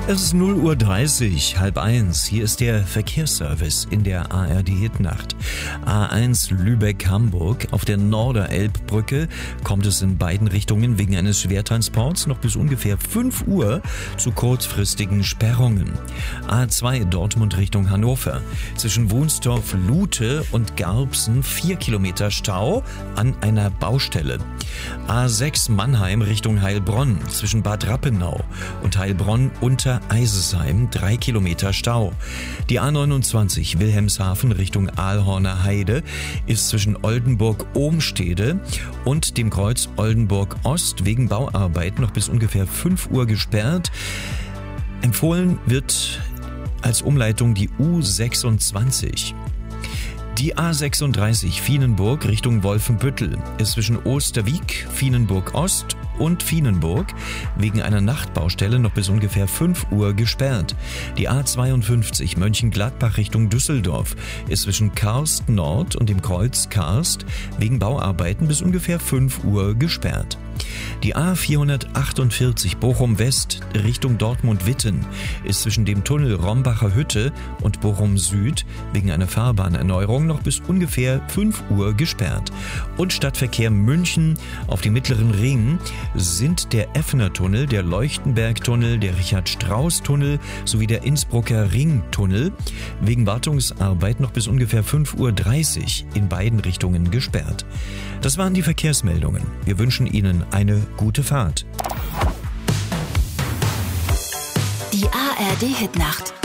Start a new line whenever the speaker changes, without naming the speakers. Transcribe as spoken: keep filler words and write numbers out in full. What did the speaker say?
Es ist null Uhr dreißig, halb eins. Hier ist der Verkehrsservice in der A R D-Hitnacht. A eins Lübeck-Hamburg. Auf der Norderelbbrücke kommt es in beiden Richtungen wegen eines Schwertransports noch bis ungefähr fünf Uhr zu kurzfristigen Sperrungen. A zwei Dortmund Richtung Hannover. Zwischen Wunstorf-Lute und Garbsen vier Kilometer Stau an einer Baustelle. A sechs Mannheim Richtung Heilbronn. Zwischen Bad Rappenau und Heilbronn unter Eisesheim drei Kilometer Stau. Die A neunundzwanzig Wilhelmshaven Richtung Aalhorner Heide ist zwischen Oldenburg-Ohmstede und dem Kreuz Oldenburg Ost wegen Bauarbeiten noch bis ungefähr fünf Uhr gesperrt. Empfohlen wird als Umleitung die U sechsundzwanzig. Die A sechsunddreißig Vienenburg Richtung Wolfenbüttel ist zwischen Osterwieck, Vienenburg Ost und Vienenburg wegen einer Nachtbaustelle noch bis ungefähr fünf Uhr gesperrt. Die A zweiundfünfzig Mönchengladbach Richtung Düsseldorf ist zwischen Karst Nord und dem Kreuz Karst wegen Bauarbeiten bis ungefähr fünf Uhr gesperrt. Die A vierhundertachtundvierzig Bochum West Richtung Dortmund-Witten ist zwischen dem Tunnel Rombacher Hütte und Bochum Süd wegen einer Fahrbahnerneuerung noch bis ungefähr fünf Uhr gesperrt. Und Stadtverkehr München auf dem Mittleren Ring sind der Effner-Tunnel, der Leuchtenberg-Tunnel, der Richard-Strauss-Tunnel sowie der Innsbrucker Ringtunnel wegen Wartungsarbeit noch bis ungefähr fünf Uhr dreißig in beiden Richtungen gesperrt. Das waren die Verkehrsmeldungen. Wir wünschen Ihnen eine gute Fahrt.
Die A R D-Hitnacht.